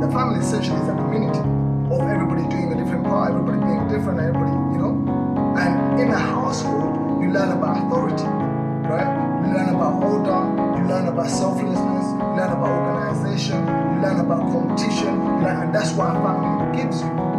a family essentially is a community of everybody doing a different part, everybody being different, everybody, you know. And in a household, you learn about authority, right? You learn about order, you learn about selflessness, you learn about organization, you learn about competition, and that's what a family gives you.